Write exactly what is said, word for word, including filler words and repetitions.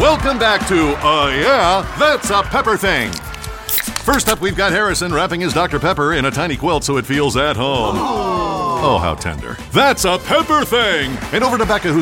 Welcome back to, uh, yeah, That's a Pepper Thing. First up, we've got Harrison wrapping his Doctor Pepper in a tiny quilt so it feels at home. Oh, how tender. That's a Pepper Thing. And over to Becca, who's